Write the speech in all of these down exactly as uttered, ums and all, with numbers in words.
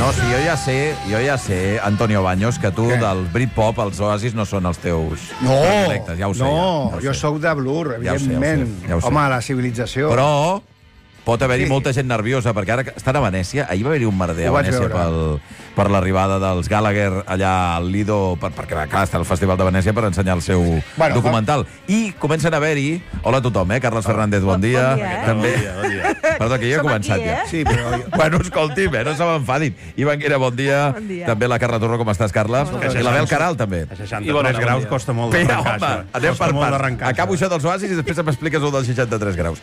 No, sí, jo ja sé, jo ja sé, Antonio Baños, que tu, del Britpop, els Oasis no són els teus no, predilectes. Ja ho sé, no, ja, ja ho jo sé. sóc de Blur, evidentment. Ja ho sé, ja ho sé. Home, la civilització. Però pot haver-hi Sí. molta gent nerviosa, perquè ara que estan a Venècia, ahir va haver-hi un merder a Ho vaig Venècia veure. pel, per l'arribada dels Gallagher allà al Lido, per, perquè clar, està al Festival de Venècia per ensenyar el seu Bueno, documental. I comencen a haver-hi... Hola a tothom, eh? Carles Fernández, bon, Bon- dia. bon dia, eh? També... Bon dia, bon dia. Perdó, que jo he Som començat aquí, ja. eh? Sí, però... Bueno, escolti'm, eh? No se m'enfadin. Ivan Guera, bon dia. Bon dia. També la Carla Torró, com estàs, Carla? Bon I l'Abel Caral, també. A seixanta-tres I bona hora, graus bon dia. costa molt Espera, d'arrencar, home, això. anem Costa per molt parts. d'arrencar, Acabo això. això dels oasis i després m'expliques el dels seixanta-tres graus.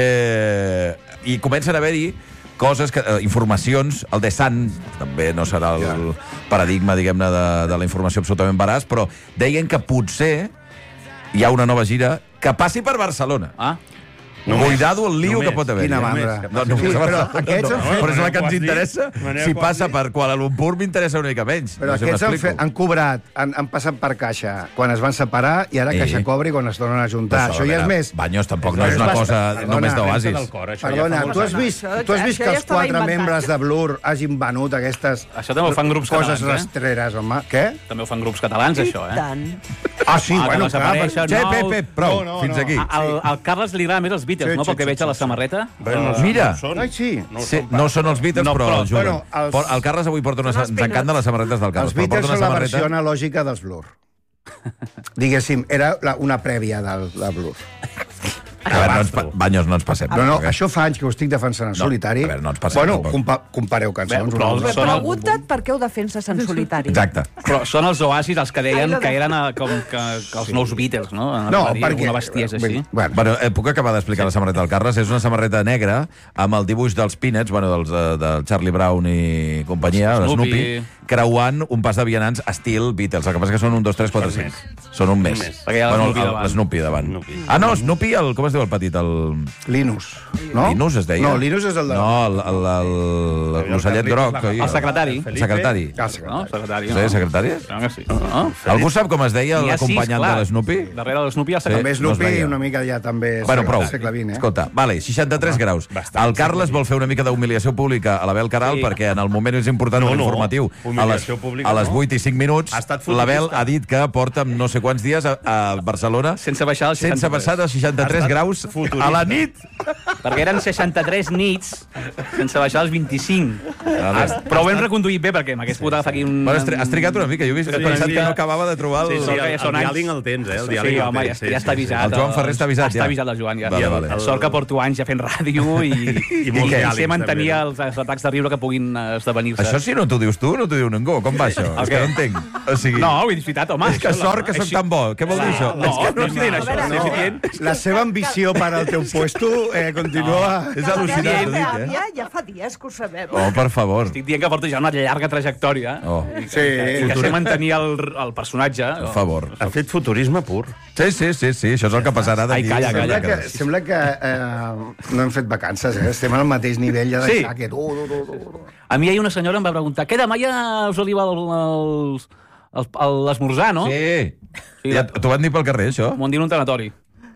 Eh, I comencen a haver-hi coses, que, eh, informacions, el The Sun també no serà el paradigma, diguem-ne, de, de la informació absolutament veraç, però deien que potser hi ha una nova gira que passi per Barcelona. Ah, Només. Cuidado el lío Només. que pot haver. Quina Només, mandra. que No, passi no, Sí, no, però no, aquests no, han fet- però és la que Manera ens que ho has interessa. dit, manera Si que ho has passa dit. per Kuala Lumpur m'interessa una mica menys. Però no sé si aquests han, m'explico. fet, han cobrat, han, han passat per caixa quan es van separar i ara Eh. caixa cobra i quan es tornen a juntar. Però Això ja és més... Baños tampoc És no és una bast- cosa perdona, només Pensa d'oasis. del cor, això ja Perdona, fa molts tu has anys. vist, Això- tu has vist això que ja els estava quatre inventat. membres de Blur hagin venut aquestes això també ho fan grups coses catalans, eh? rastreres, home. Què? també ho fan grups catalans, això, eh? Tant. Ah, sí, Ah, bueno, que clar. desapareixen. Che, no, Pep, Pep, prou, no, no, fins no. aquí. Al, al Carles li agrada més els Beatles, Sí, no? Pel sí, que sí, veig a la sí, samarreta. Bé, no, Mira. no són. Ai, sí. No Sí, són no són els Beatles, No, però, però- juguen. bueno, els- Por- El Carles avui porta una... Són els Ens encanten les samarretes del Carles, Els però Beatles porta una són la samarreta... versió analògica dels Blur. Diguéssim, era la, una prèvia del, de Blur. A veure, no ens, pa- Baños, no ens passem. No, no, perquè- això fa anys que ho estic defensant en No, solitari. a veure, no ens passem, Bueno, tampoc. compa compareu cançons. Bé, però una els- altra. Són el- Pregunta't per què ho defenses en solitari. Exacte. Però són els Oasis els que deien Ai, no, que no. eren eh, com que, que els nous Beatles, no? No, Va dir perquè... Una bestiesa així. Bueno, Bueno, eh, puc acabar d'explicar la samarreta del Carles? És una samarreta negra amb el dibuix dels Peanuts, bueno, dels, eh, del Charlie Brown i companyia, Snoopy. Snoopy, creuant un pas de vianants estil Beatles. El que passa és que són un, dos, tres, quatre, Són cinc. més. Són un més. Un més. Perquè hi ha Bueno, l'Snoopy el- davant. l'Snoopy davant. Snoopy. Ah, no, Snoopy, el, com es diu el petit? El... Linus, no? Linus es deia? No, Linus és el de... No, el- el- el- l'ocellet groc. oi? El secretari. El secretari. Ah, sí. No? Secretari, Sí, no? secretari? Claro que sí. No? Algú sap com es deia N'hi ha sis, l'acompanyant clar. de l'Snoopy? Darrere de l'Snoopy hi ha el Sí. secretari. També no es Snoopy veia. una mica ja també és Bueno, prou. segle vint, eh? Escolta, vale, seixanta-tres graus. bastant, El Carles segle vol fer una mica d'humiliació pública a l'Abel Caral Sí. perquè en el moment més important No, de no, l'informatiu, a les, humiliació pública a les no. vuit i cinc minuts, Ha estat futurista. l'Abel ha dit que porta no sé quants dies a, a Barcelona Sense baixar als sense seixanta-tres. passar de seixanta-tres Ha estat graus futurista. a la nit. Perquè eren seixanta-tres nits sense baixar als vint-i-cinc. Però ho hem reconduït bé perquè m'hagués pogut agafar aquí un... Bueno, has, tri has trigat una mica, jo he vist, he Sí, pensat sí. que no acabava de trobar el... Sí, sí, Sort que el, ja el són anys. diàleg el tens, eh? El Sí, diàleg home, el ja, tens. ja està avisat. El Joan Ferrer està avisat, Està ja. avisat el Joan, ja. Vale, I vale. el Sort que porto anys ja fent ràdio i, I i, molts i diàlegs, sé mantenir també, els, els atacs de riure que puguin eh, esdevenir-se. Això si no t'ho dius tu, no t'ho diu ningú. Com va això? És que què? no entenc. O sigui, No, ho he disfrutat, home. és que sort que sóc tan bo. Què vol dir això? No, És que no estic dient això. veure, Estic no. dient... La seva ambició per al teu puesto eh, continua... És al·lucinant, ho dic, eh? Ja, ja fa dies que ho sabem. Oh, per favor. Estic dient que porto ja una llarga trajectòria Oh, Sí, i que sé mantenir el, el personatge. per favor. Ha fet futurisme pur. Sí, sí, sí, sí, això és el que passarà d'aquí. Ai, calla, Sembla calla. que, sembla que eh, no hem fet vacances, eh? Estem al mateix nivell ja de Sí. saque. Du, du, du, du. A mi ahir una senyora em va preguntar què demà ja us arriba el- els- els- l'esmorzar, no? Sí. Sí. Ja, t'ho van dir pel carrer, això? M'ho han dit en un tanatori.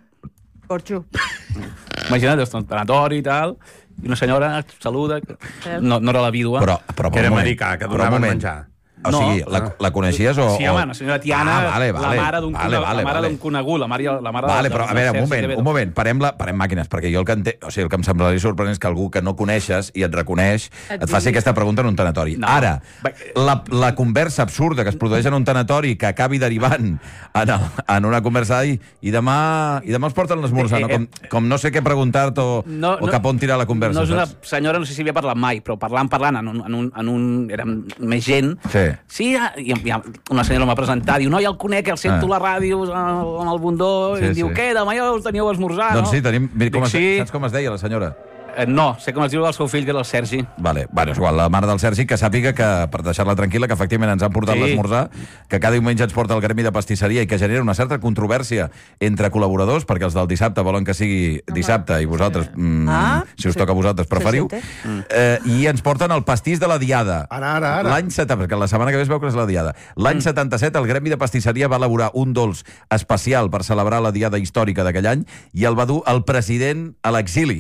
Porxo. Imagina't, és un tanatori i tal, i una senyora saluda, no, no era la vídua. Però, però, Que era un moment, americà, que però un donaven moment. menjar. O No. sigui, la, la coneixies o... Sí, o- home, la senyora Tiana, ah, vale, vale, la mare d'un vale, conegut, vale, la mare vale. d'un conegut, la mare, la mare Vale, de, però a de veure, un Sergi moment, Quevedo. un moment, parem, la, parem màquines, perquè jo el que, ente... o sigui, el que em semblaria sorprenent és que algú que no coneixes i et reconeix et, et faci aquesta pregunta en un tanatori. No. Ara, Va- la, la conversa absurda que es produeix en un tanatori que acabi derivant en, el, en una conversa i, i demà i demà els porten l'esmorzar, Eh, no? eh, Com, com no sé què preguntar-te o, No, o no- cap on tirar la conversa, No és una saps? senyora, no sé si havia parlat mai, però parlant, parlant, en un, en un, en un érem més gent. Sí. Sí, i, i una senyora m'ha presentat, diu, no, ja el conec, el sento Ah. a la ràdio, amb el bundó, Sí, i em diu, sí. què, demà ja us teníeu a esmorzar, Doncs no? sí, tenim... Mira, com Dic, es, sí. saps com es deia la senyora? Eh, no, sé com es diu el seu fill, que era el Sergi. Vale, bueno, és igual, la mare del Sergi, que sàpiga que, per deixar-la tranquil·la, que efectivament ens han portat Sí. l'esmorzar, que cada diumenge ens porta el gremi de pastisseria i que genera una certa controvèrsia entre col·laboradors, perquè els del dissabte volen que sigui dissabte i vosaltres, mm, Ah, si us sí. toca a vosaltres, preferiu. Se Eh, I ens porten el pastís de la Diada. Ara, ara, ara. L'any setanta, perquè la setmana que ve es veu que és la Diada. L'any setanta-set el gremi de pastisseria va elaborar un dolç especial per celebrar la Diada històrica d'aquell any i el va dur el president a l'exili.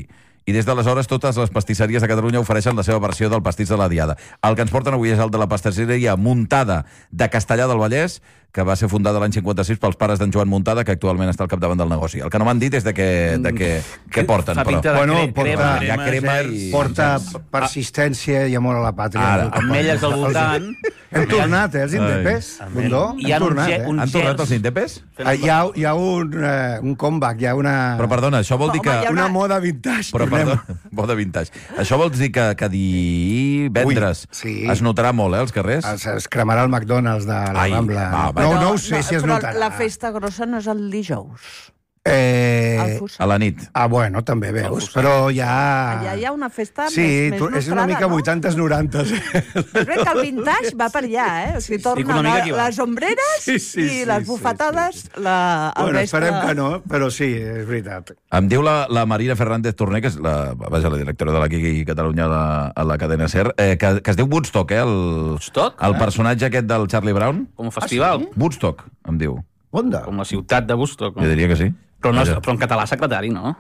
i des d'aleshores totes les pastisseries de Catalunya ofereixen la seva versió del pastís de la Diada. El que ens porten avui és el de la pastisseria Muntada de Castellar del Vallès, que va ser fundada l'any cinquanta-sis pels pares d'en Joan Muntada, que actualment està al capdavant del negoci. El que no m'han dit és de què, de què, què porten, Fa però... pinta de Bueno, cre- porta- crema. Hi ha crema i... Porta persistència i amor a la pàtria. Ara, Ametlles al voltant. Hem tornat, eh, els indepes, Bundó? Hi ha Hem un tornat, ge- eh? un Han tornat gers. els indepes? Ah, Hi ha, hi ha un, uh, un comeback, hi ha una, Però perdona, això vol dir que... Home, hi ha una una- moda vintage. Però, tornem. perdó, bo de vintage. Això vol dir que, que divendres Ui, sí. es notarà molt, eh, als carrers? Es, es cremarà el McDonald's de la Ai, Rambla. va, va. no, Però- no ho sé si es però notarà. la festa grossa no és el dijous. Eh, El Fusa. A la nit. ah, bueno, també veus, però ja... Allà hi ha una festa Sí, més, més tu, és una nostrada, mica no? vuitanta noranta. Jo crec que el vintage va per allà, eh? O sigui, tornen una mica a, aquí va. les ombreres Sí, sí, i sí, les sí, bufetades la, al Bueno, vespre. esperem que no, però sí, és veritat. Em diu la, la Marina Fernández Torné, que és la, vaja, la directora de l'Aqui Catalunya a la, a la cadena SER, eh, que, que es diu Woodstock, eh? El, Woodstock? El personatge aquest del Charlie Brown. Com un festival. Woodstock, em diu. Onda. Com la ciutat de Woodstock. Jo diria que sí. Però, no, és- Vaja. però en català secretari, no?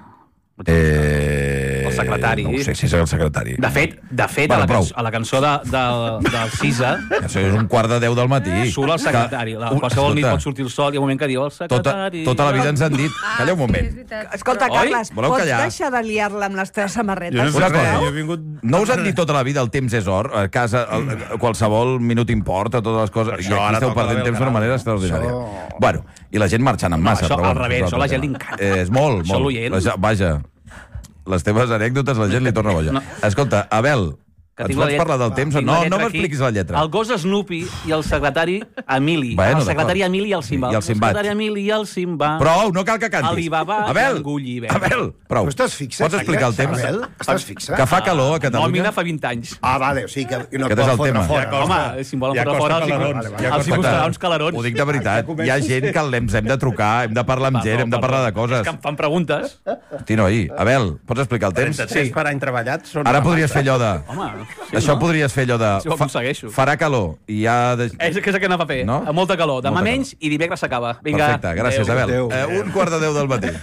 Eh... El secretari. No ho sé si és el secretari. De fet, de fet Bueno, a, la prou. cançó, a la cançó de, de, del Cisa Això és un quart de deu del matí. surt el secretari. La, Un- qualsevol nit escolta, pot sortir el sol i un moment que diu el Tota, secretari... tota la vida ens han dit... Calla un moment. Escolta, Oi? Carles, Voleu pots callar? deixar de liar-la amb les teves samarretes? Jo no sé Una res, cosa. jo he vingut... No us han dit tota la vida el temps és or? A casa, el, qualsevol minut importa, totes les coses. això I aquí ara esteu toca perdent la temps d'una Belgrano. manera extraordinària. Això- Bueno, i la gent marxant en massa. això però al bueno, revés, és això a la altre gent li tema. encanta. Eh, és molt, Això molt. l'oient. La ge- Vaja, les teves anècdotes la gent li torna boja. No. Escolta, Abel, Que ens tinc la pots lletra- parlar del temps? o tinc No, la no lletra m'expliquis aquí. la lletra. El gos Snoopy i el secretari Emili. Bueno, el secretari d'acord. Emili i el Simba. I el Sinbad. secretari Emili i el Simba. Prou, no cal que cantis. Alibaba i Abel, el Gulliver. Abel, prou. Tu estàs fixe? Pots explicar el temps? Abel, estàs fixe? Que fa calor a Catalunya? Nòmina fa vint anys. Ah, vale, o sigui que no Aquest és pot el fotre tema. fora. Ja costa. Home, si em volen Ja fotre costa fora, els hi- calarons, ja els hi costa. costarà uns calarons. Ho dic de veritat. Hi ha gent que ens hem de trucar, hem de parlar amb gent, hem de parlar de coses. És que em fan preguntes. Hosti, noi. Abel, pots explicar el temps? trenta-tres per any treballat són... Ara podries fer allò de... Home, sí, Això no? podries fer allò de... Sí, ho aconsegueixo. Farà calor i ja... De... És que és el que anava a fer. No? Amb molta calor. Demà Molta menys i dimecres s'acaba. Vinga. Perfecte, gràcies, Adéu. Abel. Adéu. Eh, un quart de deu del matí.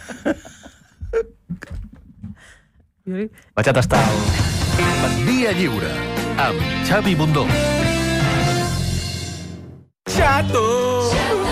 Vaig a tastar el... Via Lliure, amb Xavi Bundó. Xato!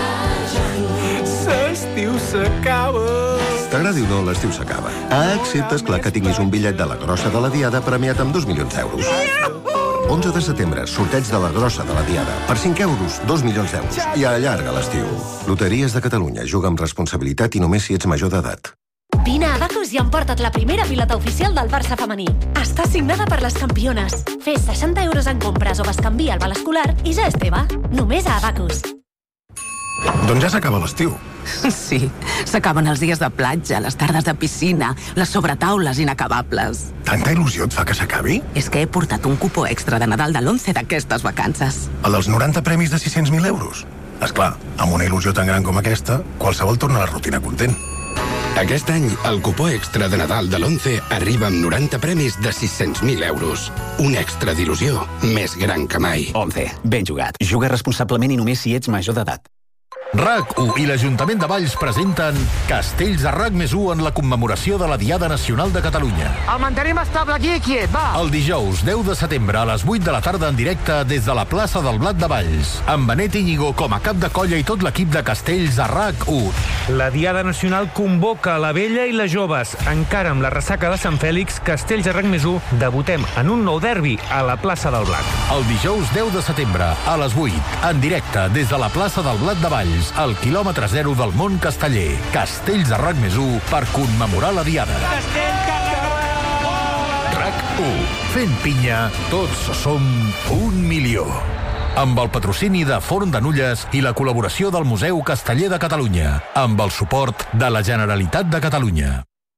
L'estiu s'acaba. T'agradi o no, l'estiu s'acaba. Ah, excepte, esclar, que tinguis un bitllet de la grossa de la Diada premiat amb dos milions d'euros. onze de setembre, sorteig de la grossa de la Diada. Per cinc euros, dos milions d'euros. I allarga l'estiu. Loteries de Catalunya. Juga amb responsabilitat i només si ets major d'edat. Vine a Abacus i emporta't la primera pilota oficial del Barça femení. Està signada per les campiones. Fes seixanta euros en compres o bescanvia al val escolar i ja és teva. Només a Abacus. Doncs ja s'acaba l'estiu. Sí, s'acaben els dies de platja, les tardes de piscina, les sobretaules inacabables. Tanta il·lusió et fa que s'acabi? És que he portat un cupó extra de Nadal de l'onze d'aquestes vacances. El dels noranta premis de sis-cents mil euros? Esclar, amb una il·lusió tan gran com aquesta, qualsevol torna a la rutina content. Aquest any, el cupó extra de Nadal de l'onze arriba amb noranta premis de sis-cents mil euros. Un extra d'il·lusió més gran que mai. onze. Ben jugat. Juga responsablement i només si ets major d'edat. RAC u i l'Ajuntament de Valls presenten Castells de RAC més u en la commemoració de la Diada Nacional de Catalunya. El mantenim estable aquí, quiet, va! El dijous deu de setembre a les vuit de la tarda en directe des de la plaça del Blat de Valls, amb Benet Íñigo com a cap de colla i tot l'equip de Castells de RAC u. La Diada Nacional convoca la vella i les joves. Encara amb la ressaca de Sant Fèlix, Castells de RAC més u debutem en un nou derbi a la plaça del Blat. El dijous deu de setembre a les vuit, en directe des de la plaça del Blat de Valls, al quilòmetre zero del món casteller. Castells de RAC més u per commemorar la Diada. RAC u. Fent pinya, tots som un milió. Amb el patrocini de Forn de Nulles i la col·laboració del Museu Casteller de Catalunya, amb el suport de la Generalitat de Catalunya.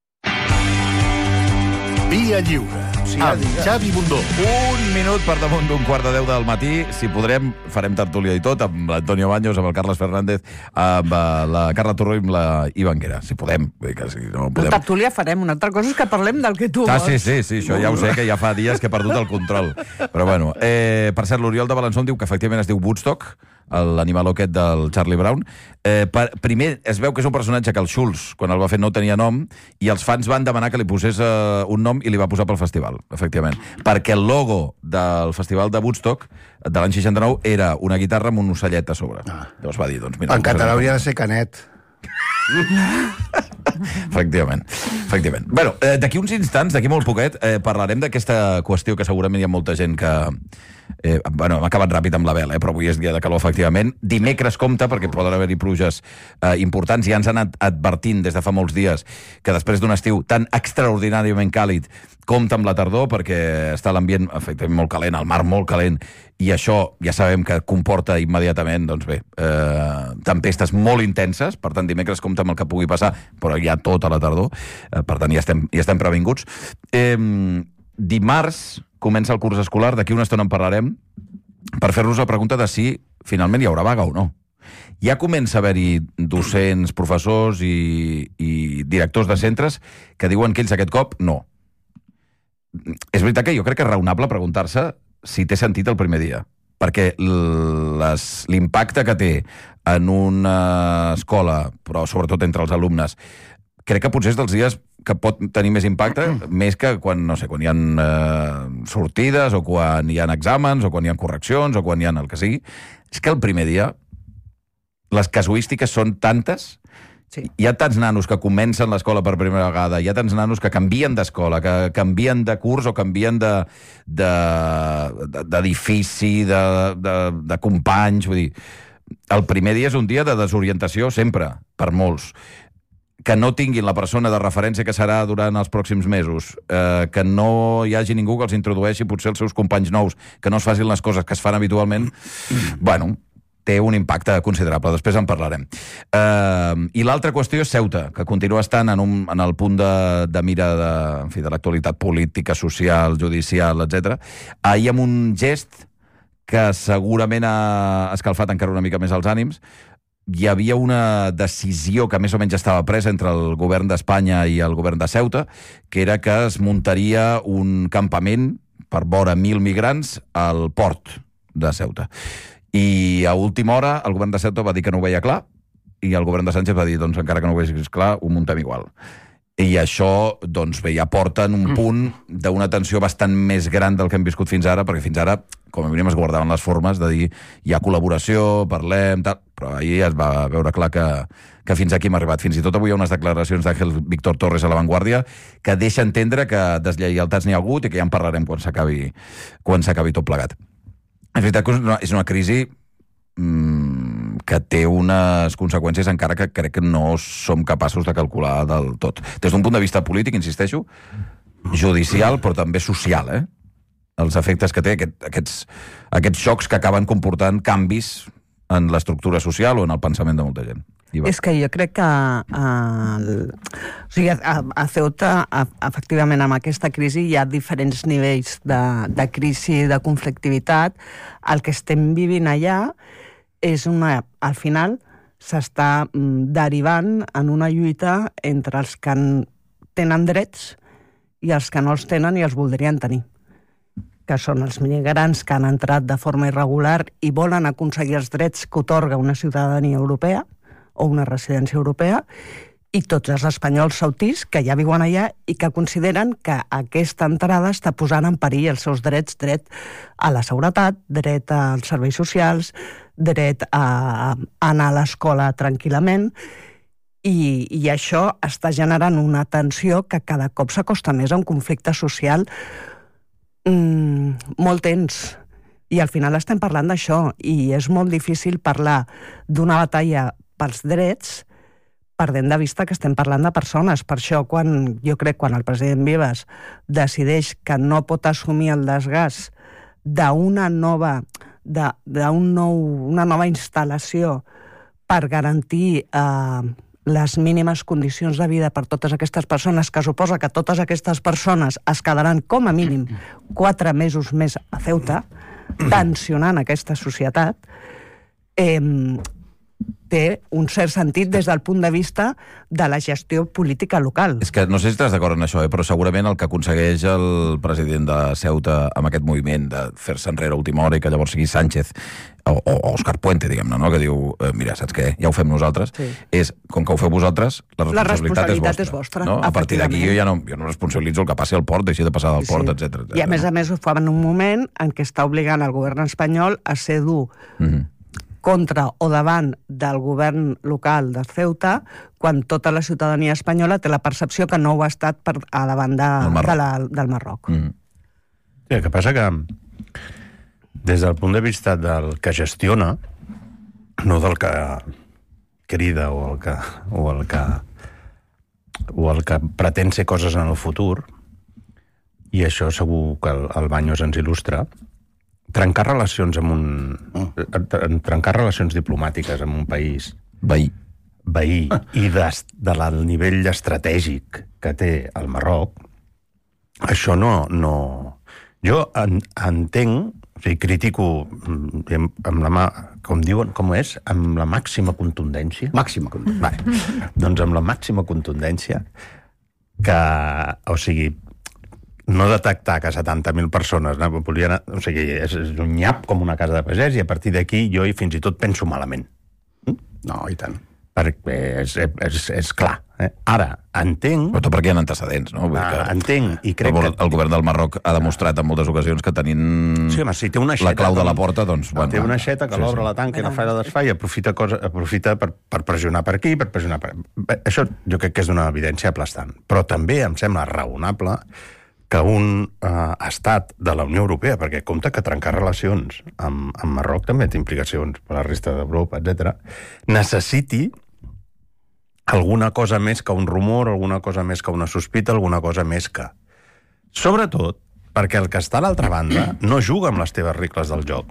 Via Lliure, amb Xavi Bundó. Un minut per damunt d'un quart de deu del matí. Si podrem, farem tertúlia i tot, amb l'Antonio Baños, amb el Carles Fernández, amb la Carla Torró i amb la Ivanguera. Si podem. Que si no La podem... tertúlia farem. Una altra cosa és que parlem del que tu Ah, vols. sí, sí, sí, això ja ho sé, que ja fa dies que he perdut el control. Però bueno, eh, per cert, l'Oriol de Balançó em diu que efectivament es diu Woodstock, l'animal aquest del Charlie Brown. Eh, per, primer, es veu que és un personatge que el Schulz, quan el va fer, no tenia nom, i els fans van demanar que li posés eh, un nom i li va posar pel festival, efectivament. Perquè el logo del festival de Woodstock de l'any seixanta-nou era una guitarra amb un ocellet a sobre. Ah. Llavors va dir, doncs mira... En català hauria de ser Canet. Efectivament. Efectivament. Bueno, eh, d'aquí uns instants, d'aquí molt poquet, eh, parlarem d'aquesta qüestió que segurament hi ha molta gent que... Eh, bueno, hem acabat ràpid amb la vela, eh, però avui és dia de calor, efectivament. Dimecres compta, perquè poden haver-hi pluges eh, importants. Ja ens han anat advertint des de fa molts dies que després d'un estiu tan extraordinàriament càlid compta amb la tardor, perquè està l'ambient efectivament molt calent, el mar molt calent, i això ja sabem que comporta immediatament, doncs bé, eh, tempestes molt intenses. Per tant, dimecres compta amb el que pugui passar, però ja tota la tardor. Eh, per tant, ja estem, ja estem previnguts. Eh, dimarts comença el curs escolar, d'aquí una estona en parlarem, per fer-nos la pregunta de si finalment hi haurà vaga o no. Ja comença a haver-hi docents, professors i, i directors de centres que diuen que ells aquest cop no. És veritat que jo crec que és raonable preguntar-se si té sentit el primer dia, perquè l'impacte que té en una escola, però sobretot entre els alumnes, crec que potser és dels dies que pot tenir més impacte, més que quan, no sé, quan hi ha eh, sortides, o quan hi ha exàmens, o quan hi ha correccions, o quan hi ha el que sigui. És que el primer dia les casuístiques són tantes, sí. Hi ha tants nanos que comencen l'escola per primera vegada, hi ha tants nanos que canvien d'escola, que canvien de curs o canvien de, de, de, d'edifici, de, de, de companys, vull dir, el primer dia és un dia de desorientació sempre, per molts. Que no tinguin la persona de referència que serà durant els pròxims mesos, eh, que no hi hagi ningú que els introdueixi potser els seus companys nous, que no es facin les coses que es fan habitualment, bueno, té un impacte considerable. Després en parlarem. Eh, I l'altra qüestió és Ceuta, que continua estant en, un, en el punt de, de mira de, en fi, de l'actualitat política, social, judicial, etcètera. Ahir amb un gest que segurament ha escalfat encara una mica més els ànims, hi havia una decisió que més o menys estava presa entre el govern d'Espanya i el govern de Ceuta, que era que es muntaria un campament per vora mil migrants al port de Ceuta. I a última hora el govern de Ceuta va dir que no ho veia clar, i el govern de Sánchez va dir, doncs encara que no ho veies clar, ho muntem igual. I això, doncs bé, ja porta en un punt d'una tensió bastant més gran del que hem viscut fins ara, perquè fins ara, com a mínim, es guardaven les formes de dir hi ha col·laboració, parlem, tal, però ahir es va veure clar que, que fins aquí hem arribat. Fins i tot avui hi ha unes declaracions d'Àngel Víctor Torres a La Vanguardia que deixa entendre que deslleialtats n'hi ha hagut i que ja en parlarem quan s'acabi quan s'acabi tot plegat. En veritat, és una crisi mmm, que té unes conseqüències encara que crec que no som capaços de calcular del tot. Des d'un punt de vista polític, insisteixo, judicial, però també social, eh? Els efectes que té aquest, aquests, aquests xocs que acaben comportant canvis en l'estructura social o en el pensament de molta gent. És que jo crec que uh, o sigui, a, a Ceuta, a, efectivament, amb aquesta crisi hi ha diferents nivells de, de crisi, de conflictivitat. El que estem vivint allà és una... Al final s'està mm, derivant en una lluita entre els que tenen drets i els que no els tenen i els voldrien tenir, que són els migrants que han entrat de forma irregular i volen aconseguir els drets que otorga una ciutadania europea o una residència europea, i tots els espanyols sautís que ja viuen allà i que consideren que aquesta entrada està posant en perill els seus drets, dret a la seguretat, dret als serveis socials, dret a anar a l'escola tranquil·lament, i, i això està generant una tensió que cada cop s'acosta més a un conflicte social mm, molt tens. I al final estem parlant d'això, i és molt difícil parlar d'una batalla pels drets perdent de vista que estem parlant de persones. Per això, quan, jo crec, quan el president Vives decideix que no pot assumir el desgast d'una nova, de, d'un nou, una nova instal·lació per garantir eh, les mínimes condicions de vida per totes aquestes persones, que suposa que totes aquestes persones es quedaran com a mínim quatre mesos més a Ceuta, tensionant aquesta societat, eh, té un cert sentit des del punt de vista de la gestió política local. És que no sé si estàs d'acord en això, eh? Però segurament el que aconsegueix el president de Ceuta amb aquest moviment de fer-se enrere a última hora i que llavors sigui Sánchez o, o Òscar Puente, diguem-ne, no? Que diu, eh, mira, saps què? Ja ho fem nosaltres. Sí. És, com que ho feu vosaltres, la responsabilitat, la responsabilitat és vostra. És vostra no? A partir d'aquí jo ja no, jo no responsabilitzo el que passi al port, deixi de passar del port, sí. etcètera, etcètera. I a més a més ho fa en un moment en què està obligant el govern espanyol a ser dur mm-hmm. contra o davant del govern local de Ceuta, quan tota la ciutadania espanyola té la percepció que no ho ha estat per, a davant de, Marroc. De la, del Marroc. Mm. Sí, el que passa que des del punt de vista del que gestiona, no del que crida o el que, o el que, o el que pretén ser coses en el futur, i això segur que el, el Baños ens il·lustra, trencar relacions amb un... trencar relacions diplomàtiques amb un país... Veí. Veí, i de, del nivell estratègic que té el Marroc, això no... no... Jo en, entenc, o sigui, critico amb, amb la mà, com diuen, com és? Amb la màxima contundència. Màxima contundència. Vale. Doncs amb la màxima contundència que, o sigui, no detectar que setanta mil persones, no, volien, o sigui, és un nyap com una casa de pagès, i a partir d'aquí jo fins i tot penso malament. No, i tant. Perquè és, és, és clar. Eh? Ara, entenc... Però tot perquè hi ha antecedents, no? Vull ah, que entenc, i crec el, que... El govern del Marroc ha demostrat en moltes ocasions que tenint sí, home, si té una aixeta, la clau de la porta, doncs... Bueno, té una aixeta que sí, l'obre sí. La tanca i la fa i la desfà i aprofita, cosa, aprofita per, per pressionar per aquí, per pressionar per... Això jo crec que és d'una evidència aplastant. Però també em sembla raonable que un eh, estat de la Unió Europea, perquè compta que trencar relacions amb, amb Marroc també té implicacions per la resta d'Europa, etcètera, necessiti alguna cosa més que un rumor, alguna cosa més que una sospita, alguna cosa més que... Sobretot perquè el que està a l'altra banda no juga amb les teves regles del joc.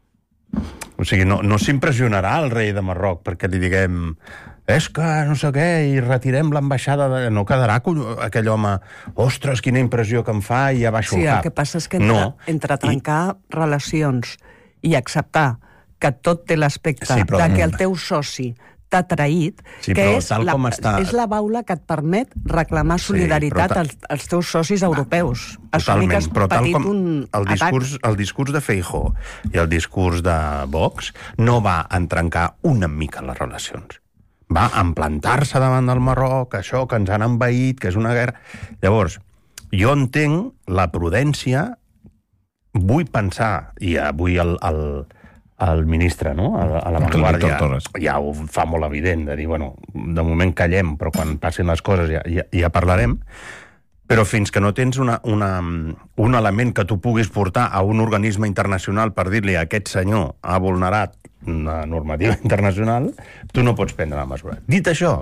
O sigui, no, no s'impressionarà el rei de Marroc perquè li diguem és que no sé què, i retirem l'ambaixada de... No quedarà aquell home ostres, quina impressió que em fa, i ja baixo sí, el cap. Sí, el que passa és que entre, no. entre trencar I... relacions i acceptar que tot té l'aspecte sí, però... de que el teu soci t'ha traït, sí, que és la, està... és la baula que et permet reclamar solidaritat sí, ta... als, als teus socis europeus. Totalment, has però tal com un el discurs, el discurs de Feijóo i el discurs de Vox no va en trencar una mica les relacions. Va en plantar-se davant del Marroc, això que ens han envaït, que és una guerra... Llavors, jo entenc la prudència, vull pensar, i avui el... el el ministre, no?, a, a la Vanguardia, ja ho fa molt evident, de dir, bueno, de moment callem, però quan passin les coses ja, ja, ja parlarem, però fins que no tens una, una, un element que tu puguis portar a un organisme internacional per dir-li a aquest senyor ha vulnerat una normativa internacional, tu no pots prendre la mesura. Dit això,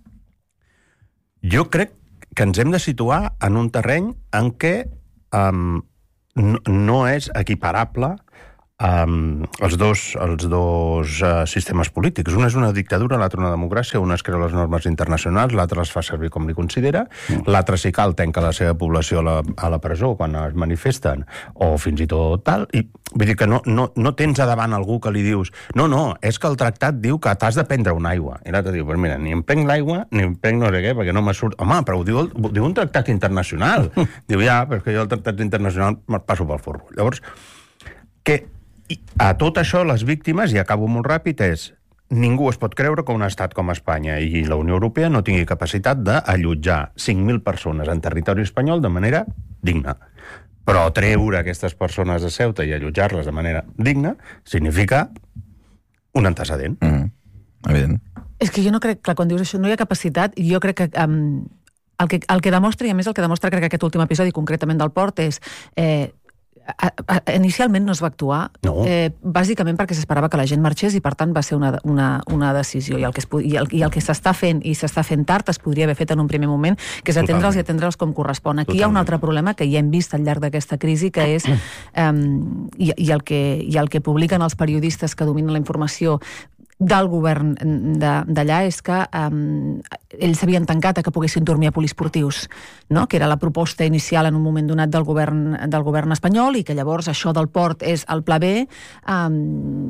jo crec que ens hem de situar en un terreny en què um, no, no és equiparable Um, els dos, els dos uh, sistemes polítics. Un és una dictadura, l'altre una democràcia, un es creu les normes internacionals, l'altre les fa servir com li considera, mm. l'altre si cal tanca la seva població a la, a la presó quan es manifesten, o fins i tot tal, i vull dir que no, no, no tens a davant algú que li dius no, no, és que el tractat diu que t'has de prendre una aigua, i l'altre diu, pues mira, ni em prenc l'aigua, ni em prenc no sé què, perquè no me surt... Home, però ho diu, ho diu un tractat internacional. Diu, ja, però és que jo el tractat internacional me'l passo pel forro. Llavors, que I a tot això, les víctimes, i acabo molt ràpid, és ningú es pot creure que un estat com Espanya i la Unió Europea no tingui capacitat d'allotjar cinc mil persones en territori espanyol de manera digna. Però treure aquestes persones de Ceuta i allotjar-les de manera digna significa un antecedent. Mm-hmm. Evident. És que jo no crec, clar, quan dius això, no hi ha capacitat, i jo crec que... Um, el que, el que demostra, i a més el que demostra crec que aquest últim episodi concretament del port és... Eh, A, a, inicialment no es va actuar no. eh, bàsicament perquè s'esperava que la gent marxés i per tant va ser una, una, una decisió i el que, es, i el, i el que s'està fent i s'està fent tard es podria haver fet en un primer moment, que és atendre'ls i atendre'ls com correspon. Aquí Totalment. Hi ha un altre problema que ja hem vist al llarg d'aquesta crisi, que és um, i, i, el que, i el que publiquen els periodistes que dominen la informació del govern d'allà és que um, ells s'havien tancat a que poguessin dormir a poliesportius, no? Que era la proposta inicial en un moment donat del govern, del govern espanyol, i que llavors això del port és el pla B, um,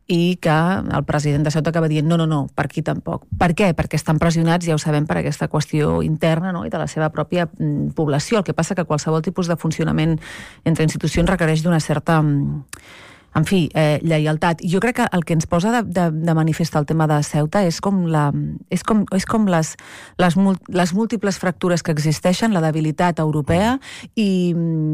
i que el president de Ceuta acaba dient no, no, no, per aquí tampoc. Per què? Perquè estan pressionats, ja ho sabem, per aquesta qüestió interna, no?, i de la seva pròpia mm, població. El que passa que qualsevol tipus de funcionament entre institucions requereix d'una certa... Mm, en fi, eh, lleialtat. Jo crec que el que ens posa de, de, de manifest el tema de Ceuta és com, la, és com, és com les, les, les múltiples fractures que existeixen, la debilitat europea i,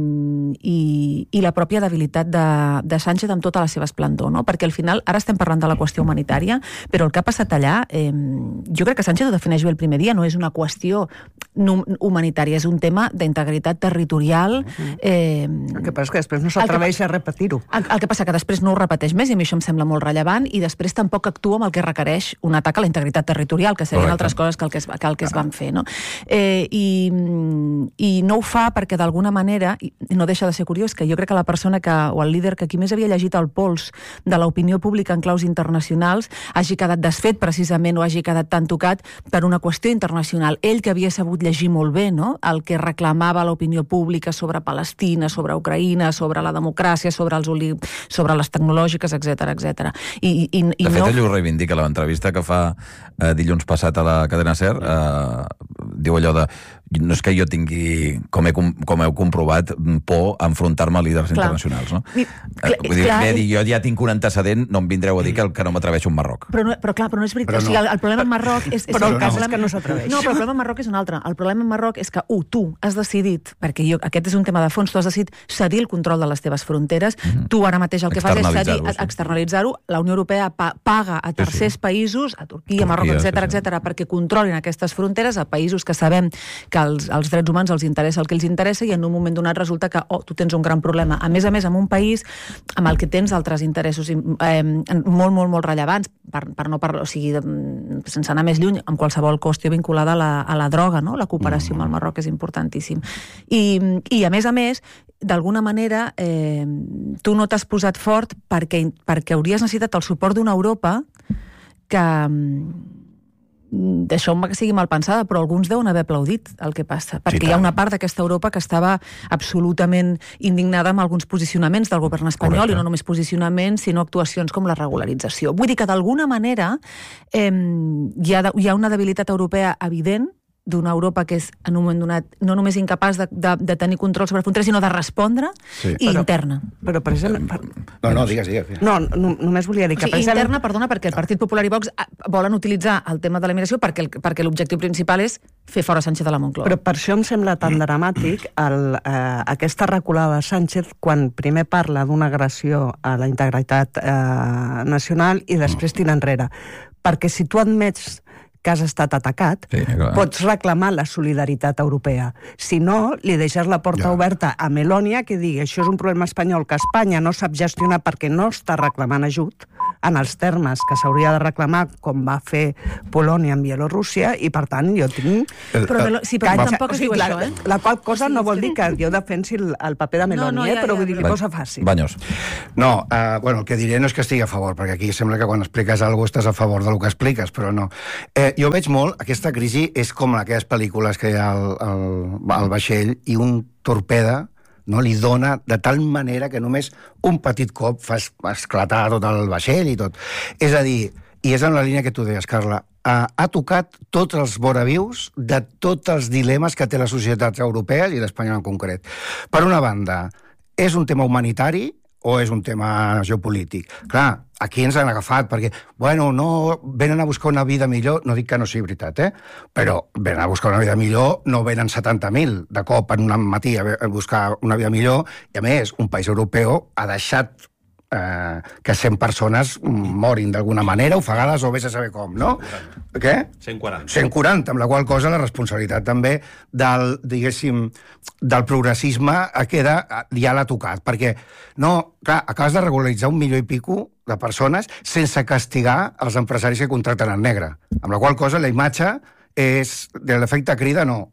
i, i la pròpia debilitat de, de Sánchez amb tota la seva esplendor, no? Perquè al final, ara estem parlant de la qüestió humanitària, però el que ha passat allà, eh, jo crec que Sánchez ho defineix bé el primer dia, no és una qüestió humanitària, és un tema d'integritat territorial. Eh, el que passa és que després no s'atreveix a repetir-ho. El, el que passa que després no ho repeteix més, i a mi això em sembla molt rellevant, i després tampoc actua amb el que requereix un atac a la integritat territorial, que serien altres coses que el que es, que el que es van fer, no? Eh, i, I no ho fa perquè d'alguna manera, i no deixa de ser curiós, que jo crec que la persona que, o el líder que qui més havia llegit el pols de l'opinió pública en claus internacionals hagi quedat desfet precisament o hagi quedat tan tocat per una qüestió internacional. Ell que havia sabut llegir molt bé, no?, el que reclamava l'opinió pública sobre Palestina, sobre Ucraïna, sobre la democràcia, sobre els oli... sobre les tecnològiques, etcètera, etcètera. I, i, i de fet, no... ell ho reivindica a l'entrevista que fa eh, dilluns passat a la cadena SER. Eh, diu allò de no és que jo tingui, com, he, com heu comprovat, por a enfrontar-me a líders clar. internacionals, no? I, clar, Vull dir, clar, dir, jo ja tinc un antecedent, no em vindreu a dir que, el, que no m'atreveixo un Marroc. Però, no, però clar, però no és veritat. No. O sigui, el, el problema amb Marroc és... és però el cas problema... és que no s'atreveix. No, però el problema amb Marroc és un altre. El problema amb Marroc és que, u, tu has decidit, perquè jo, aquest és un tema de fons, tu has decidit cedir el control de les teves fronteres, mm-hmm. tu ara mateix el que fas és cedir, sí. externalitzar-ho, la Unió Europea pa, paga a tercers sí, sí. països, a Turquia, Turquia Marroc, etcètera, sí, sí. etcètera, perquè controlin aquestes fronteres a països que sabem que els, els drets humans els interessa el que els interessa, i en un moment donat resulta que oh, tu tens un gran problema. A més a més, en un país amb el que tens altres interessos eh, molt, molt, molt rellevants, per, per no parlar, o sigui, sense anar més lluny, amb qualsevol qüestió vinculada a la, a la droga, no? La cooperació mm. amb el Marroc és importantíssim. I, i a més a més, d'alguna manera, eh, tu no t'has posat fort perquè, perquè hauries necessitat el suport d'una Europa que... deixeu-me que sigui mal pensada, però alguns deuen haver aplaudit el que passa, perquè sí, hi ha una part d'aquesta Europa que estava absolutament indignada amb alguns posicionaments del govern espanyol. Correcte. I no només posicionaments, sinó actuacions com la regularització. Vull dir que d'alguna manera eh, hi, ha, hi ha una debilitat europea evident, d'una Europa que és en un moment donat no només incapaç de, de, de tenir control sobre fronteres, sinó de respondre, sí. i però, interna. Però, per exemple... Per... No, no, digues, digues. No, no, només volia dir que... O sigui, exemple... interna, perdona, perquè el Partit Popular i Vox volen utilitzar el tema de la immigració perquè, el, perquè l'objectiu principal és fer fora Sánchez de la Moncloa. Però per això em sembla tan dramàtic el, eh, aquesta reculada de Sánchez quan primer parla d'una agressió a la integritat eh, nacional i després tira enrere. Perquè si tu admets que has estat atacat, sí, pots reclamar la solidaritat europea. Si no, li deixes la porta ja. oberta a Melònia que digui això és un problema espanyol que Espanya no sap gestionar perquè no està reclamant ajut en els termes que s'hauria de reclamar com va fer Polònia en Bielorússia, i per tant jo tinc... Però, sí, però canxa, tampoc o sigui, es diu la, això, eh? La qual cosa sí, no vol dir que jo defensi el, el paper de Melònia, no, no, ja, però vull dir que cosa fàcil. Banyos. No, uh, bueno, el que diré no és que estigui a favor, perquè aquí sembla que quan expliques alguna cosa estàs a favor del que expliques, però no. Eh, jo veig molt, aquesta crisi és com aquelles pel·lícules que hi ha al, al, al vaixell i un torpeda no, li dona de tal manera que només un petit cop fa esclatar tot el vaixell i tot. És a dir, i és en la línia que tu deies, Carla, ha, ha tocat tots els voravius de tots els dilemes que té les societats europees i l'Espanya en concret. Per una banda, és un tema humanitari o és un tema geopolític? Clar, aquí ens han agafat, perquè, bueno, no, venen a buscar una vida millor, no dic que no sigui veritat, eh? Però venen a buscar una vida millor, no venen setanta mil de cop en un matí a buscar una vida millor, i a més, un país europeu ha deixat eh, que cent persones morin d'alguna manera, ofegades o vés a saber com, no? Què? cent quaranta. cent quaranta, amb la qual cosa la responsabilitat també del, diguéssim, del progressisme queda, ja l'ha tocat, perquè, no, clar, acabes de regularitzar un milió i pico de persones sense castigar els empresaris que contracten en negre, amb la qual cosa la imatge és de l'efecte crida, no,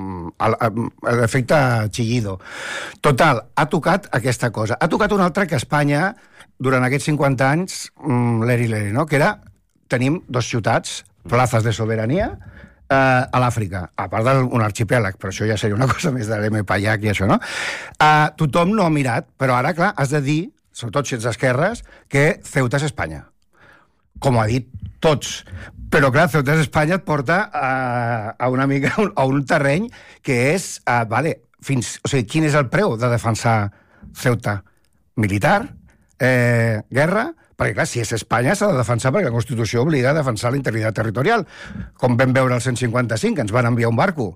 l'efecte chillido. Total, ha tocat aquesta cosa. Ha tocat una altra que Espanya, durant aquests cinquanta anys, l'eri-leri, no? Que era, tenim dos ciutats, places de sobirania, eh, a l'Àfrica, a part d'un arxipèlag, però això ja seria una cosa més de l'M. Pallac i això, no? Eh, tothom no ha mirat, però ara, clar, has de dir, sobretot si ets d'esquerres, que Ceuta és Espanya. com ha dit tots. Però, clar, Ceuta d'Espanya et porta a, a una mica a un terreny que és, uh, vale, fins, o sigui, quin és el preu de defensar Ceuta? Militar? Eh, guerra? Perquè, clar, si és Espanya s'ha de defensar perquè la Constitució obliga a defensar la integritat territorial, com vam veure el cent cinquanta-cinc, que ens van enviar un barco.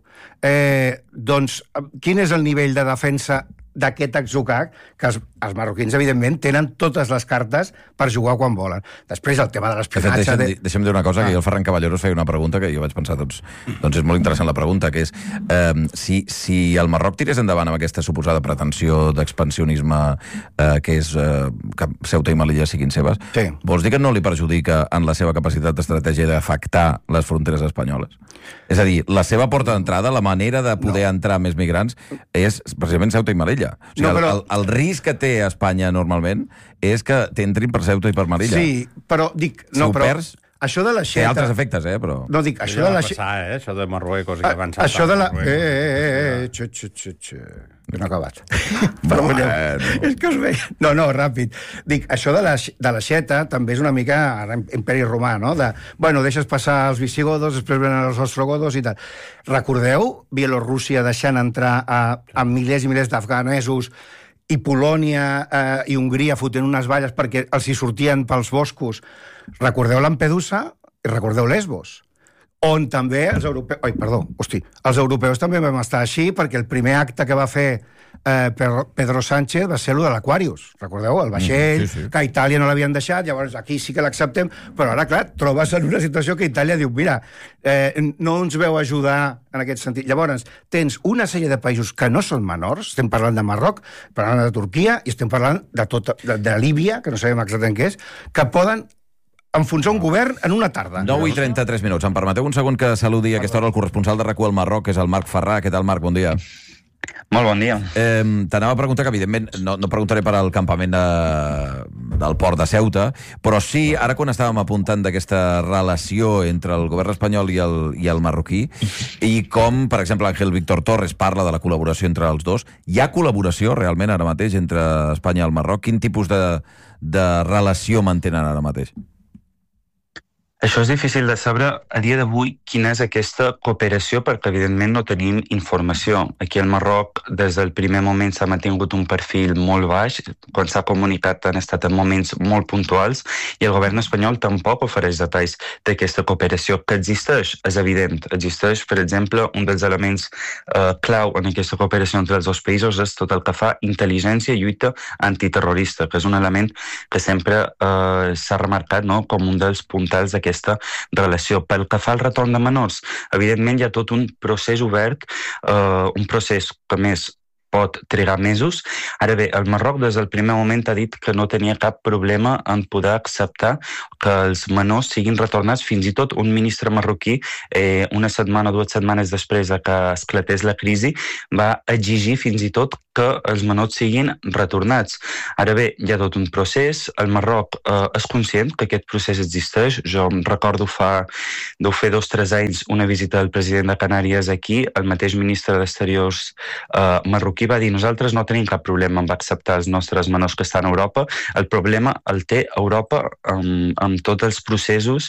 Eh, doncs, quin és el nivell de defensa d'aquest atzucac, que els, els marroquins, evidentment, tenen totes les cartes per jugar quan volen. Després, el tema de l'espionatge... Deixa'm, de... deixa'm dir una cosa, ah. que jo el Ferran Caballero feia una pregunta que jo vaig pensar, doncs, doncs és molt interessant la pregunta, que és eh, si, si el Marroc tirés endavant amb aquesta suposada pretensió d'expansionisme eh, que és eh, que Ceuta i Melilla siguin seves, sí. Vols dir que no li perjudica en la seva capacitat d'estratègia d'afectar les fronteres espanyoles? És a dir, la seva porta d'entrada, la manera de poder no. entrar més migrants és precisament Ceuta i Melilla. O sigui, no, però... el, el, el risc que té Espanya normalment és que t'entrin per Ceuta i per Melilla. Sí, però dic... Si no, ho però... perds, això de l'aixeta... té altres efectes, eh, però... No, dic, això de l'aixeta... Passar, eh, això de Marruecos i que van saltar. Això de la... Eh, eh, eh, eh, xu, xu, xu, xu. No he acabat. Però bueno, és que us veia... No, no, ràpid. Dic, això de l'aixeta també és una mica imperi romà, no? De, bueno, deixes passar els visigodos, després venen els ostrogodos i tal. Recordeu Bielorússia deixant entrar a, a milers i milers d'afganesos i Polònia eh, i Hongria fotent unes valles perquè els hi sortien pels boscos. Recordeu Lampedusa i recordeu Lesbos, on també els europeus... Ai, perdó, hosti, els europeus també vam estar així perquè el primer acte que va fer eh, Pedro Sánchez va ser el de l'Aquarius. Recordeu? El vaixell, mm, sí, sí. que a Itàlia no l'havien deixat, llavors aquí sí que l'acceptem, però ara, clar, trobes en una situació que Itàlia diu, mira, eh, no ens veu ajudar en aquest sentit. Llavors, tens una sèrie de països que no són menors, estem parlant de Marroc, parlant de Turquia, i estem parlant de, tot, de, de Líbia, que no sabem exactament què és, que poden enfonsar un govern en una tarda. nou i trenta-tres minuts. Em permeteu un segon que saludi a aquesta hora el corresponsal de RAC u al Marroc, que és el Marc Ferrà. Què tal, Marc? Bon dia. Molt bon dia. Eh, T'anava a preguntar que, evidentment, no, no preguntaré per al campament de, del port de Ceuta, però sí, ara quan estàvem apuntant d'aquesta relació entre el govern espanyol i el, i el marroquí, i com, per exemple, Ángel Víctor Torres parla de la col·laboració entre els dos, hi ha col·laboració realment ara mateix entre Espanya i el Marroc? Quin tipus de, de relació mantenen ara mateix? Això és difícil de saber a dia d'avui quina és aquesta cooperació perquè evidentment no tenim informació. Aquí al Marroc des del primer moment s'ha mantingut un perfil molt baix, quan s'ha comunicat han estat en moments molt puntuals i el govern espanyol tampoc ofereix detalls d'aquesta cooperació que existeix, és evident. Existeix, per exemple, un dels elements eh, clau en aquesta cooperació entre els dos països és tot el que fa intel·ligència i lluita antiterrorista, que és un element que sempre eh, s'ha remarcat, no?, com un dels puntals d'aquesta aquesta relació. Pel que fa al retorn de menors, evidentment hi ha tot un procés obert, eh, un procés que més pot trigar mesos. Ara bé, el Marroc des del primer moment ha dit que no tenia cap problema en poder acceptar que els menors siguin retornats. Fins i tot un ministre marroquí, eh, una setmana o dues setmanes després de que esclatés la crisi, va exigir fins i tot que els menors siguin retornats. Ara bé, hi ha tot un procés. El Marroc eh, és conscient que aquest procés existeix. Jo em recordo fa, deu fer dos o tres anys una visita del president de Canàries aquí, el mateix ministre d'Exteriors eh, marroquí va dir nosaltres no tenim cap problema amb acceptar els nostres menors que estan a Europa, el problema el té Europa amb, amb tots els processos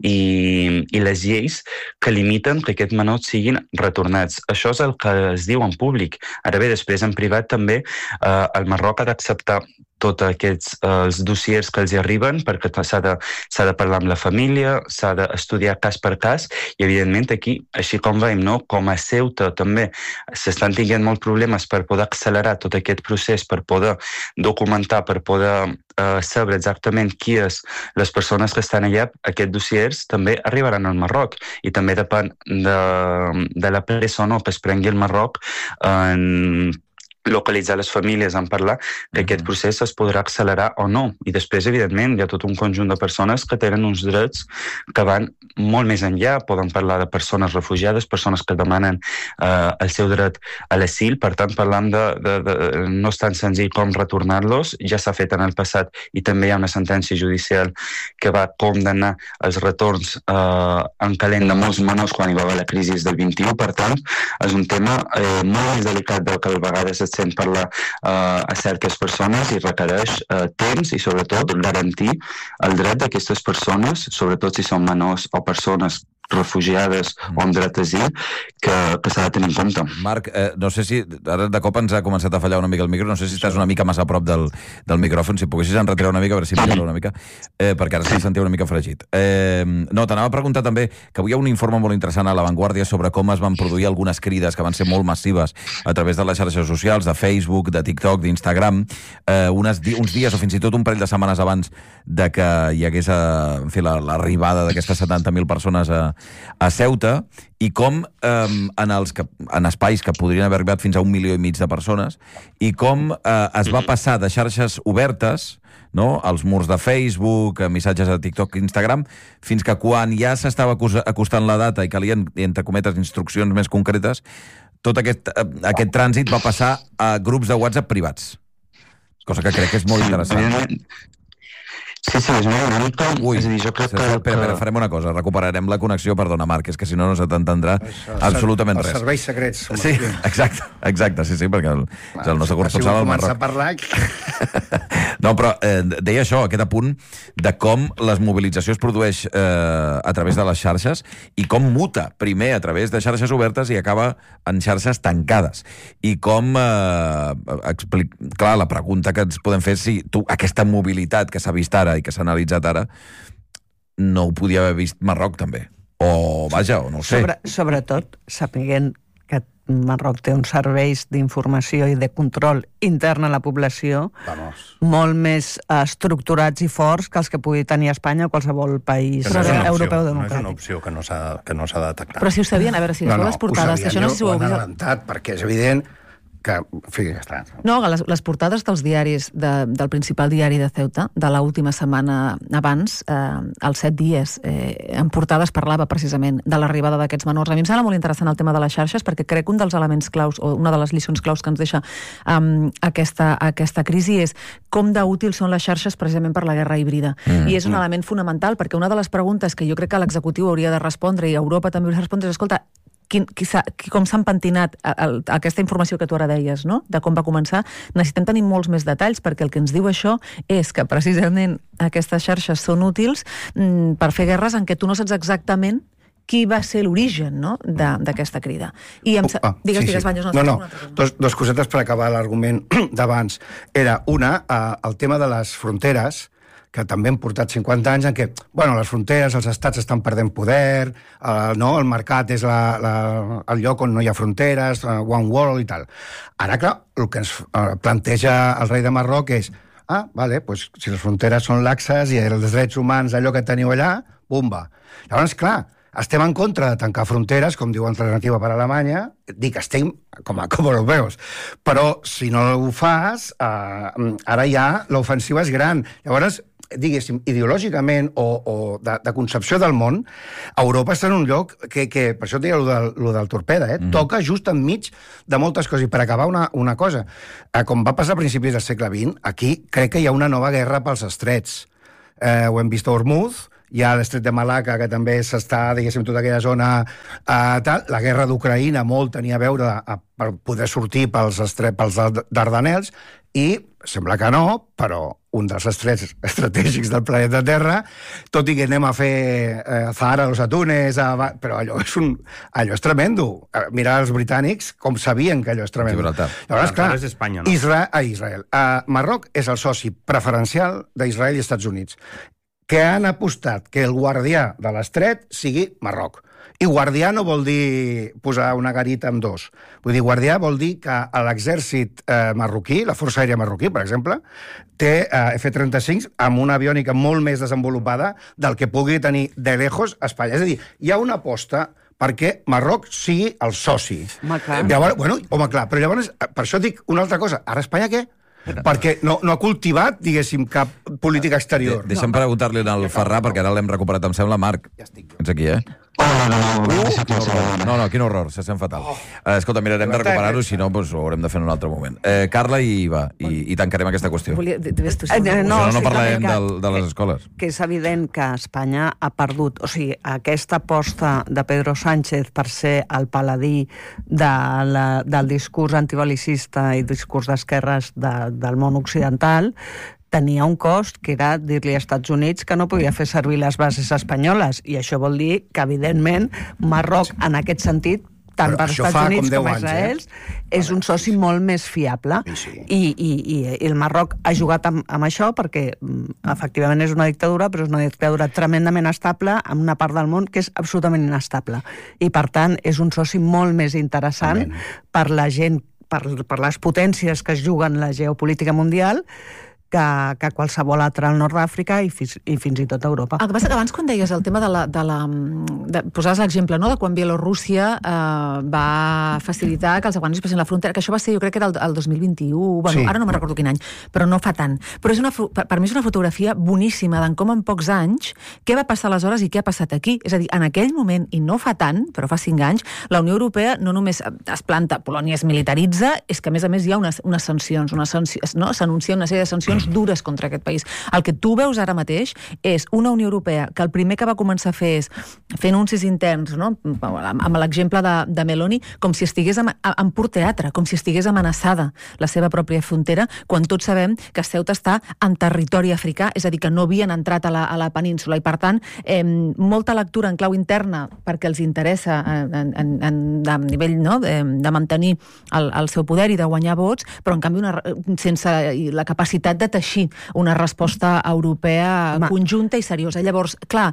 i, i les lleis que limiten que aquests menors siguin retornats. Això és el que es diu en públic. Ara bé, després en privat també eh, el Marroc ha d'acceptar tots aquests eh, els dossiers que els hi arriben perquè s'ha de, s'ha de parlar amb la família, s'ha d'estudiar cas per cas i evidentment aquí, així com veiem, no? Com a Ceuta també s'estan tinguent molts problemes per poder accelerar tot aquest procés, per poder documentar, per poder eh, saber exactament qui és les persones que estan allà, aquests dossiers també arribaran al Marroc i també depèn de, de la pressa o no que es prengui el Marroc en localitzar les famílies, en parlar que aquest procés es podrà accelerar o no. I després, evidentment, hi ha tot un conjunt de persones que tenen uns drets que van molt més enllà. Poden parlar de persones refugiades, persones que demanen eh, el seu dret a l'asil. Per tant, parlant de, de, de... no és tan senzill com retornar-los. Ja s'ha fet en el passat i també hi ha una sentència judicial que va condemnar els retorns eh, en calent de molts menors quan hi va haver la crisi del vint-i-u. Per tant, és un tema eh, molt més delicat del que a vegades es cent parlar uh, a certes persones i requereix uh, temps i, sobretot, garantir el dret d'aquestes persones, sobretot si són menors o persones refugiades o amb dret d'asil, que, que s'ha de tenir en compte. Marc, eh, no sé si... Ara de cop ens ha començat a fallar una mica el micro, no sé si estàs una mica massa a prop del, del micròfon, si poguessis enretirar una mica, a veure si millora una mica, eh, perquè ara se'l sentia una mica fregit. Eh, no, t'anava a preguntar també que avui hi ha un informe molt interessant a La Vanguardia sobre com es van produir algunes crides que van ser molt massives a través de les xarxes socials, de Facebook, de TikTok, d'Instagram, eh, unes, uns dies o fins i tot un parell de setmanes abans de que hi hagués a, en fi, l'arribada d'aquestes setanta mil persones a, a Ceuta, i com eh, en, els que, en espais que podrien haver arribat fins a un milió i mig de persones, i com eh, es va passar de xarxes obertes, no?, als murs de Facebook, missatges a TikTok i Instagram, fins que quan ja s'estava acostant la data i calien, entre cometes, instruccions més concretes, tot aquest, aquest trànsit va passar a grups de WhatsApp privats. Cosa que crec que és molt interessant. Sí, sí, és una mica... Ui, és a dir, jo crec que... Espera, espera, farem una cosa, recuperarem la connexió, perdona, Marc, és que si no no se t'entendrà absolutament res. Els serveis secrets. Sí, exacte, exacte, sí, sí, perquè el, és el nostre corresponsal al Marroc. Si vol començar a parlar... No, però eh, deia això, aquest apunt de com les mobilització es produeix eh, a través de les xarxes i com muta primer a través de xarxes obertes i acaba en xarxes tancades. I com, eh, explic... clar, la pregunta que ens podem fer és si tu, aquesta mobilitat que s'ha vist ara i que s'ha analitzat ara, no ho podia haver vist Marroc també. O, vaja, o no ho sé. Sobre, sobretot, sapiguent que Marroc té uns serveis d'informació i de control intern a la població Vamos. molt més estructurats i forts que els que pugui tenir Espanya o qualsevol país no europeu opció, democràtic. No és una opció que no s'ha que no s'ha de detectar. Però si ho sabien, a veure, si no, no, les portades, sabien, que això no sé si ho ho heu han vist... adelantat, perquè és evident que, en fi, ja està. No, les, les portades dels diaris, de, del principal diari de Ceuta, de l'última setmana abans, eh, els set dies, eh, en portades parlava precisament de l'arribada d'aquests menors. A mi em sembla molt interessant el tema de les xarxes, perquè crec que un dels elements claus, o una de les lliçons claus que ens deixa um, aquesta, aquesta crisi és com d'útils són les xarxes precisament per la guerra híbrida. Mm. I és un element fonamental, perquè una de les preguntes que jo crec que l'executiu hauria de respondre, i Europa també hauria de respondre, és, escolta, Quin, qui qui, com s'han pentinat a, a, a aquesta informació que tu ara deies, no?, de com va començar, necessitem tenir molts més detalls, perquè el que ens diu això és que precisament aquestes xarxes són útils mm, per fer guerres en què tu no saps exactament qui va ser l'origen, no?, d'aquesta crida. I em... Ah, digues, sí, digues, sí. Banyos. No, no, dos, dos cosetes per acabar l'argument d'abans. Era una, eh, el tema de les fronteres, que també han portat cinquanta anys en què, bueno, les fronteres, els estats estan perdent poder, eh, no? El mercat és la, la, el lloc on no hi ha fronteres, uh, one world i tal. Ara, clar, el que ens uh, planteja el rei de Marroc és, ah, vale, pues, si les fronteres són laxes i els drets humans, allò que teniu allà, bumba. Llavors, clar, estem en contra de tancar fronteres, com diu Alternativa per Alemanya, dic, estem com a com europeus, però si no ho fas, eh, ara ja l'ofensiva és gran. Llavors, diguéssim, ideològicament o, o de, de concepció del món, Europa està en un lloc que, que per això et deia lo del, lo del torpeda, eh? Mm. Toca just enmig de moltes coses. I per acabar una, una cosa, eh, com va passar a principis del segle vint, aquí crec que hi ha una nova guerra pels estrets. Eh, ho hem vist a Hormuz, hi ha l'estret de Malaca, que també s'està, diguéssim, tota aquella zona eh, tal. La guerra d'Ucraïna molt tenia a veure a, per poder sortir pels, estre, pels Dardanels, i sembla que no, però un dels estrets estratègics del planeta Terra, tot i que anem a fer eh, Zahara, los atunes, a, però allò és, un, allò és tremendo. Mira els britànics com sabien que allò és tremendo. Llavors, clar, és Espanya, no? Israel, a Israel. Uh, Marroc és el soci preferencial d'Israel i Estats Units, que han apostat que el guardià de l'estret sigui Marroc. I guardià no vol dir posar una garita amb dos. Vull dir, guardià vol dir que l'exèrcit eh, marroquí, la Força Aèria Marroquí, per exemple, té eh, F trenta-cinc amb una aviònica molt més desenvolupada del que pugui tenir de lejos Espanya. És a dir, hi ha una aposta perquè Marroc sigui el soci. Home, clar. Llavors, bueno, home, clar, però llavors, per això dic una altra cosa. Ara Espanya què? Perquè no, no ha cultivat, diguéssim, cap política exterior. De, deixa'm preguntar-li al Ferrà, perquè ara l'hem recuperat, em sembla. Marc, ets aquí, eh? Oh, no, no, no, Uh, no, no, quin horror, se sent fatal. Oh. Uh, escolta, mirarem de recuperar-ho, si no, doncs, ho haurem de fer en un altre moment. Uh, Carla, i va, i, i tancarem aquesta qüestió. Volia, tu, eh, no, no, no sí, parlem que, del, de les escoles. Que és evident que Espanya ha perdut, o sigui, aquesta aposta de Pedro Sánchez per ser el paladí de la, del discurs antibelicista i discurs d'esquerres de, del món occidental, tenia un cost que era dir-li als Estats Units que no podia fer servir les bases espanyoles, i això vol dir que, evidentment, Marroc, en aquest sentit, tant per Estats Units com, com Israel, eh? és un soci molt més fiable. Sí. I, i, i el Marroc ha jugat amb, amb això perquè, efectivament, és una dictadura, però és una dictadura tremendament estable en una part del món que és absolutament inestable. I, per tant, és un soci molt més interessant Amen. per la gent, per, per les potències que es juguen la geopolítica mundial, que, que qualsevol altre al nord d'Àfrica i, fins, i fins i tot a Europa. El que passa que abans, quan deies el tema de la... De la de, posaves l'exemple, no?, de quan Bielorússia eh, va facilitar que els afganos passin la frontera, que això va ser, jo crec que era el, el dos mil vint-i-u, bueno, sí. Ara no me'n recordo quin any, però no fa tant. Però és una, per, per mi és una fotografia boníssima d'en com en pocs anys, què va passar aleshores i què ha passat aquí. És a dir, en aquell moment, i no fa tant, però fa cinc anys, la Unió Europea no només es planta, Polònia es militaritza, és que a més a més hi ha unes, unes sancions, unes sancions, no? S'anuncia una sèrie de sancions dures contra aquest país. El que tu veus ara mateix és una Unió Europea que el primer que va començar a fer és fer anuncis interns, no? Amb l'exemple de, de Meloni, com si estigués en, en pur teatre, com si estigués amenaçada la seva pròpia frontera, quan tots sabem que Ceuta està en territori africà, és a dir, que no havien entrat a la, a la península, i per tant, eh, molta lectura en clau interna perquè els interessa en, en, en, a nivell, no?, de, de mantenir el, el seu poder i de guanyar vots, però en canvi una, sense la capacitat de teixir una resposta europea Ma. conjunta i seriosa. Llavors, clar,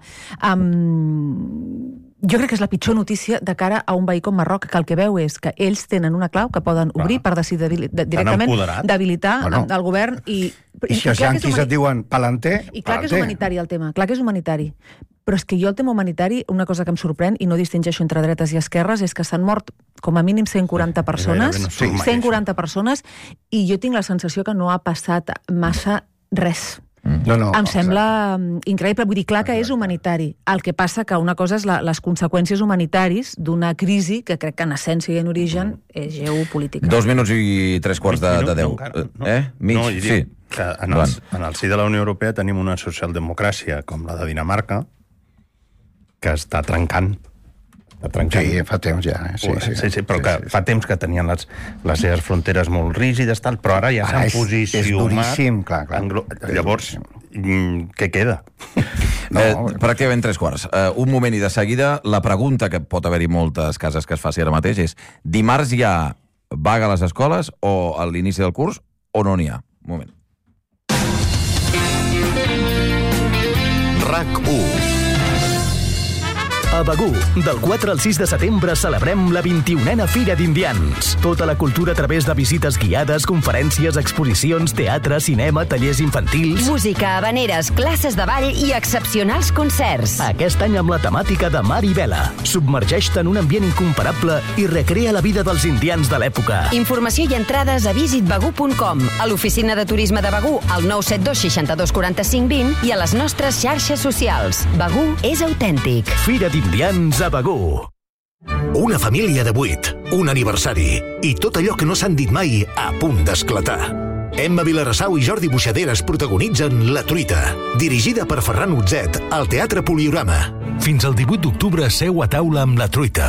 um, jo crec que és la pitjor notícia de cara a un veí com Marroc, que el que veu és que ells tenen una clau que poden obrir Clar. per decidir de, directament d'habilitar bueno. el govern i... I si els yanquis et diuen palanter... I clar que és humanitari el tema, clar que és humanitari. Però és que jo el tema humanitari, una cosa que em sorprèn, i no distingeixo entre dretes i esquerres, és que s'han mort com a mínim cent quaranta persones, sí, cent quaranta persones, i jo tinc la sensació que no ha passat massa res. No, no, em sembla exacte. increïble, vull dir, clar que és humanitari. El que passa que una cosa és la, les conseqüències humanitaris d'una crisi que crec que en essència i en origen és geopolítica. Dos minuts i tres quarts de, de deu. No, no, eh? Mig, no, sí. Dic que en el, en el si de la Unió Europea tenim una socialdemocràcia com la de Dinamarca que està trencant. Sí, fa temps ja. Eh? Sí, sí, sí, sí, però sí, que sí, sí. fa temps que tenien les, les seves fronteres molt rígides, tal, però ara ja s'han posicionat. És duríssim, clar, clar. Englo... Llavors, què queda? No, eh, pràcticament tres quarts. Uh, un moment i de seguida, la pregunta que pot haver-hi moltes cases que es faci ara mateix és: dimarts hi ha vaga a les escoles o a l'inici del curs o no n'hi ha? Un moment. RAC u. A Begur, del quatre al sis de setembre celebrem la vint-i-unena Fira d'Indians. Tota la cultura a través de visites guiades, conferències, exposicions, teatre, cinema, tallers infantils... Música, habaneres, classes de ball i excepcionals concerts. Aquest any amb la temàtica de mar i vela. Submergeix-te en un ambient incomparable i recrea la vida dels indians de l'època. Informació i entrades a visit begur punt com, a l'oficina de turisme de Begur, al nou set dos seixanta-dos quaranta-cinc vint i a les nostres xarxes socials. Begur és autèntic. Fira d'Indians a Begur. Una família de vuit, un aniversari i tot allò que no s'han dit mai a punt d'esclatar. Emma Vilarassau i Jordi Buixaderes protagonitzen La Truita, dirigida per Ferran Utzet al Teatre Poliorama. Fins al divuit d'octubre seu a taula amb La Truita.